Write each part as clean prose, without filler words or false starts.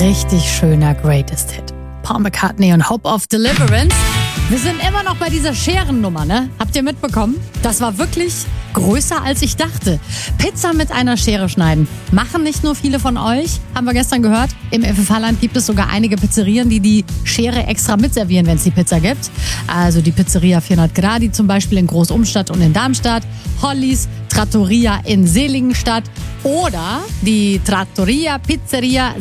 richtig schöner Greatest Hit. Paul McCartney und Hope of Deliverance. Wir sind immer noch bei dieser Scherennummer, ne? Habt ihr mitbekommen? Das war wirklich größer, als ich dachte. Pizza mit einer Schere schneiden. Machen nicht nur viele von euch, haben wir gestern gehört. Im FFH-Land gibt es sogar einige Pizzerien, die die Schere extra mitservieren, wenn es die Pizza gibt. Also die Pizzeria 400 Gradi zum Beispiel in Groß-Umstadt und in Darmstadt. Hollys Trattoria in Seligenstadt. Oder die Trattoria Pizzeria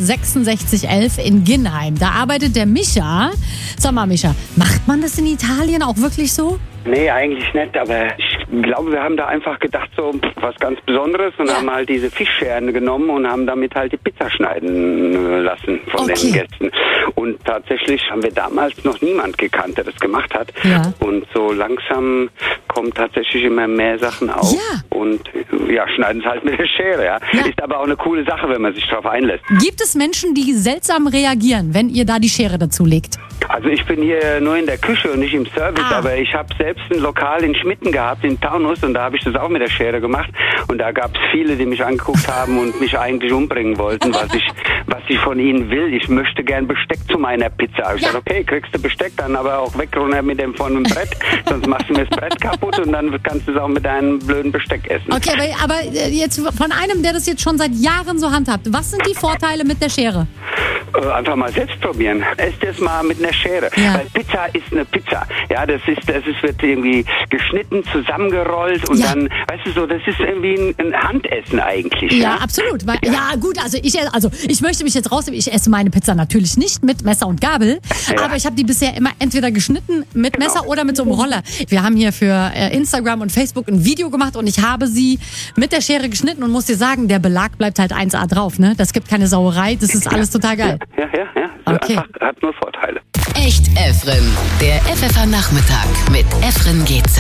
6611 in Ginnheim. Da arbeitet der Micha. Sag mal, Micha, macht man das in Italien auch wirklich so? Nee, eigentlich nicht, aber ich glaube, wir haben da einfach gedacht, so was ganz Besonderes und haben halt diese Fischscheren genommen und haben damit halt die Pizza schneiden lassen von den Gästen. Und tatsächlich haben wir damals noch niemand gekannt, der das gemacht hat. Ja. Und so langsam kommen tatsächlich immer mehr Sachen auf. Ja. Und schneiden es halt mit der Schere. Ja. Ist aber auch eine coole Sache, wenn man sich darauf einlässt. Gibt es Menschen, die seltsam reagieren, wenn ihr da die Schere dazu legt? Also ich bin hier nur in der Küche und nicht im Service, aber ich habe selbst ein Lokal in Schmitten gehabt, in Taunus, und da habe ich das auch mit der Schere gemacht. Und da gab es viele, die mich angeguckt haben und mich eigentlich umbringen wollten, was ich von ihnen will. Ich möchte gern Besteck zu meiner Pizza. Ich sage, okay, kriegst du Besteck, dann aber auch weg runter mit dem von dem Brett, sonst machst du mir das Brett kaputt und dann kannst du es auch mit deinem blöden Besteck essen. Okay, aber jetzt von einem, der das jetzt schon seit Jahren so handhabt, was sind die Vorteile mit der Schere? Einfach mal selbst probieren. Esst es mal mit einer Schere. Ja. Weil Pizza ist eine Pizza. Ja, das wird irgendwie geschnitten, zusammengerollt und dann, weißt du so, das ist irgendwie ein Handessen eigentlich. Ja, absolut. Ja, gut, also ich möchte mich jetzt rausnehmen. Ich esse meine Pizza natürlich nicht mit Messer und Gabel, aber ich habe die bisher immer entweder geschnitten mit Messer oder mit so einem Roller. Wir haben hier für Instagram und Facebook ein Video gemacht und ich habe sie mit der Schere geschnitten und muss dir sagen, der Belag bleibt halt 1A drauf, ne? Das gibt keine Sauerei, das ist alles total geil. Ja. Okay. Hat nur Vorteile. Echt Efren, der FFH-Nachmittag mit Efren Getzer.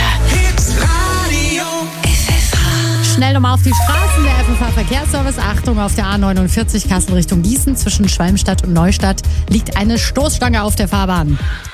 Schnell nochmal auf die Straßen, der FFH-Verkehrsservice. Achtung, auf der A49 Kassel Richtung Gießen zwischen Schwalmstadt und Neustadt liegt eine Stoßstange auf der Fahrbahn.